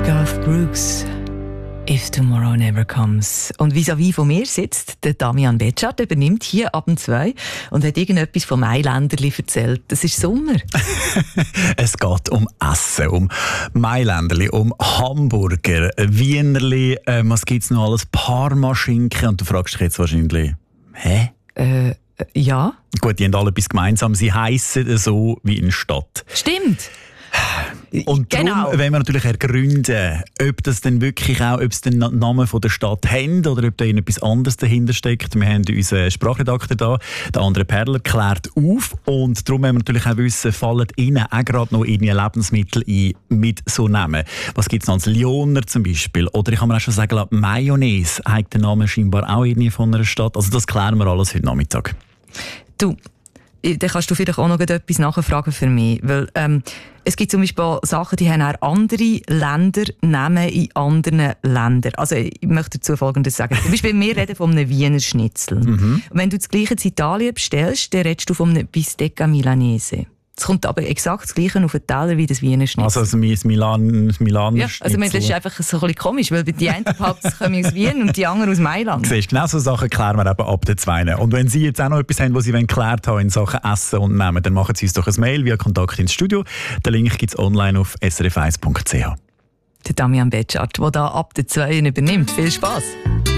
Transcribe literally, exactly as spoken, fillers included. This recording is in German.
Garth Brooks. If Tomorrow Never Comes. Und vis-à-vis von mir sitzt der Damian Betschart, der übernimmt hier ab und zwei und hat irgendetwas vom Mailänderli erzählt. Das ist Sommer. Es geht um Essen, um Mailänderli, um Hamburger, Wienerli, äh, was gibt es noch alles? Parmaschinken. Und du fragst dich jetzt wahrscheinlich, hä? Äh, ja. Gut, die haben alle etwas gemeinsam. Sie heissen so wie in Stadt. Stimmt. Und genau. darum wollen wir natürlich ergründen, ob das denn wirklich auch, ob es den Namen von der Stadt haben oder ob da etwas anderes dahinter steckt. Wir haben unseren Sprachredakteur da, der André Perler, klärt auf. Und darum wollen wir natürlich auch wissen, fallen Ihnen auch gerade noch irgendwie Lebensmittel ein mit so Namen? Was gibt es noch als Lioner zum Beispiel? Oder ich kann mir auch schon sagen, Mayonnaise hat den Namen scheinbar auch irgendwie von einer Stadt. Also das klären wir alles heute Nachmittag. Du, dann kannst du vielleicht auch noch etwas nachfragen für mich. Weil, ähm, es gibt zum Beispiel Sachen, die haben auch andere Länder Namen in anderen Ländern. Also ich möchte dazu Folgendes sagen. Zum Beispiel, wir reden von einem Wiener Schnitzel. Mhm. Und wenn du das Gleiche in Italien bestellst, dann redest du von einem Bistecca Milanese. Es kommt aber exakt das Gleiche auf den Teller wie das Wiener Schnitzel. Also das Milan, Milan ja, also das ist einfach so ein bisschen komisch, weil die einen behaupten, sie kommen aus Wien und die anderen aus Mailand. Siehst, genau so Sachen klären wir eben ab den Zweien. Und wenn Sie jetzt auch noch etwas haben, was Sie geklärt haben in Sachen Essen und Nehmen, dann machen Sie uns doch ein Mail via Kontakt ins Studio. Den Link gibt es online auf s r f eins punkt c h. Der Damian Betschart, der da ab den Zweien übernimmt. Viel Spass!